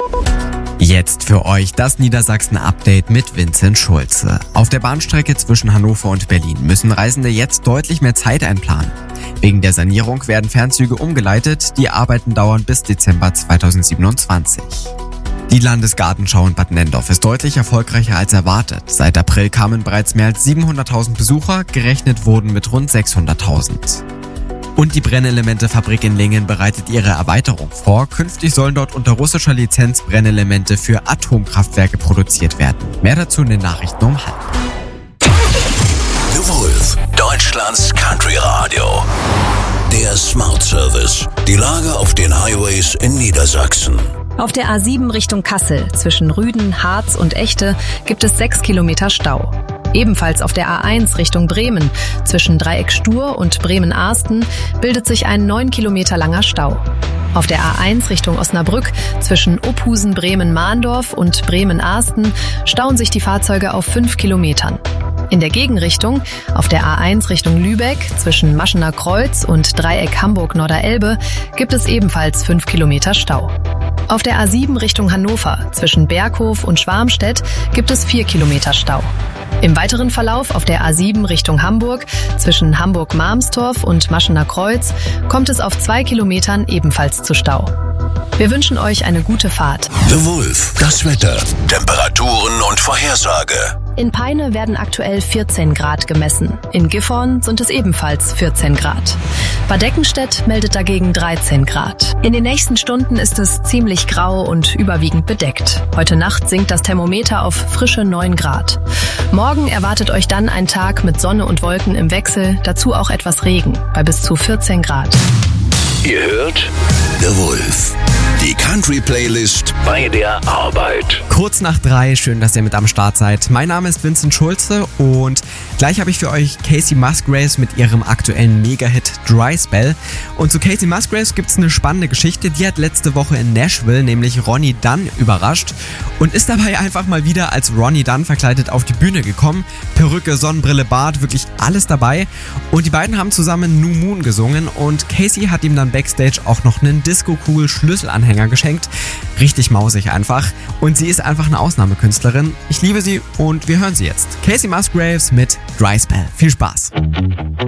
Jetzt für euch das Niedersachsen-Update mit Vincent Schulze. Auf der Bahnstrecke zwischen Hannover und Berlin müssen Reisende jetzt deutlich mehr Zeit einplanen. Wegen der Sanierung werden Fernzüge umgeleitet, die Arbeiten dauern bis Dezember 2027. Die Landesgartenschau in Bad Nenndorf ist deutlich erfolgreicher als erwartet. Seit April kamen bereits mehr als 700.000 Besucher, gerechnet wurden mit rund 600.000. Und die Brennelemente-Fabrik in Lingen bereitet ihre Erweiterung vor. Künftig sollen dort unter russischer Lizenz Brennelemente für Atomkraftwerke produziert werden. Mehr dazu in den Nachrichten um 12:30. The Wolf, Deutschlands Country Radio. Der Smart Service. Die Lage auf den Highways in Niedersachsen. Auf der A7 Richtung Kassel zwischen Rüden, Harz und Echte gibt es 6 Kilometer Stau. Ebenfalls auf der A1 Richtung Bremen zwischen Dreieck Stur und Bremen-Arsten bildet sich ein 9 Kilometer langer Stau. Auf der A1 Richtung Osnabrück zwischen Ophusen, Bremen-Mahndorf und Bremen-Arsten stauen sich die Fahrzeuge auf 5 Kilometern. In der Gegenrichtung, auf der A1 Richtung Lübeck zwischen Maschener Kreuz und Dreieck Hamburg-Norderelbe gibt es ebenfalls 5 Kilometer Stau. Auf der A7 Richtung Hannover zwischen Berghof und Schwarmstedt gibt es 4 Kilometer Stau. Im weiteren Verlauf auf der A7 Richtung Hamburg zwischen Hamburg-Marmstorf und Maschener Kreuz kommt es auf 2 Kilometern ebenfalls zu Stau. Wir wünschen euch eine gute Fahrt. The Wolf, das Wetter, Temperaturen und Vorhersage. In Peine werden aktuell 14 Grad gemessen. In Gifhorn sind es ebenfalls 14 Grad. Bad Eckenstedt meldet dagegen 13 Grad. In den nächsten Stunden ist es ziemlich grau und überwiegend bedeckt. Heute Nacht sinkt das Thermometer auf frische 9 Grad. Morgen erwartet euch dann ein Tag mit Sonne und Wolken im Wechsel, dazu auch etwas Regen bei bis zu 14 Grad. Ihr hört The Wolf, die Country-Playlist bei der Arbeit. Kurz nach 3, schön, dass ihr mit am Start seid. Mein Name ist Vincent Schulze und gleich habe ich für euch Kacey Musgraves mit ihrem aktuellen Mega-Hit Dry Spell. Und zu Kacey Musgraves gibt es eine spannende Geschichte, die hat letzte Woche in Nashville nämlich Ronnie Dunn überrascht und ist dabei einfach mal wieder als Ronnie Dunn verkleidet auf die Bühne gekommen. Perücke, Sonnenbrille, Bart, wirklich alles dabei. Und die beiden haben zusammen New Moon gesungen und Kacey hat ihm dann Backstage auch noch einen Disco-Cool-Schlüsselanhänger geschenkt. Richtig mausig einfach. Und sie ist einfach eine Ausnahmekünstlerin. Ich liebe sie und wir hören sie jetzt. Kacey Musgraves mit Dry Spell. Viel Spaß.